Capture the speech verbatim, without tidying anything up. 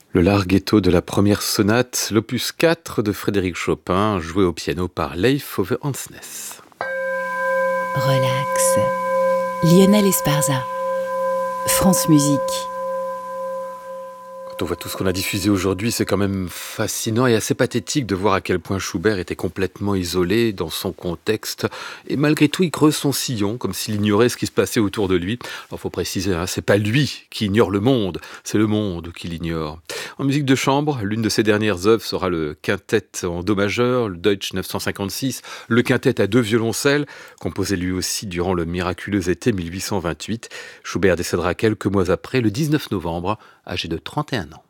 Le larghetto de la première sonate, l'opus quatre de Frédéric Chopin, joué au piano par Leif Ove Andsnes. Relax. Lionel Esparza. France Musique. Quand on voit tout ce qu'on a diffusé aujourd'hui, c'est quand même fascinant et assez pathétique de voir à quel point Schubert était complètement isolé dans son contexte. Et malgré tout, il creuse son sillon, comme s'il ignorait ce qui se passait autour de lui. Alors, faut préciser, hein, c'est pas lui qui ignore le monde, c'est le monde qui l'ignore. En musique de chambre, l'une de ses dernières œuvres sera le quintet en do majeur, le Deutsch neuf cent cinquante-six, le quintet à deux violoncelles, composé lui aussi durant le miraculeux été mille huit cent vingt-huit. Schubert décédera quelques mois après, le dix-neuf novembre, âgé de trente et un ans.